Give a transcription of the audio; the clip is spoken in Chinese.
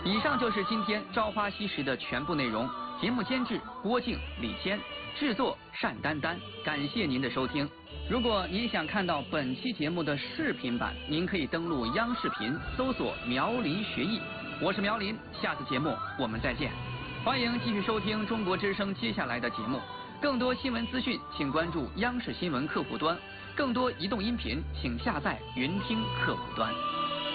以上就是今天《朝花夕拾》的全部内容。节目监制郭靖、李谦，制作单丹丹。感谢您的收听。如果您想看到本期节目的视频版，您可以登录央视频搜索“苗林学艺”。我是苗林，下次节目我们再见。欢迎继续收听中国之声接下来的节目。更多新闻资讯，请关注央视新闻客户端；更多移动音频，请下载云听客户端。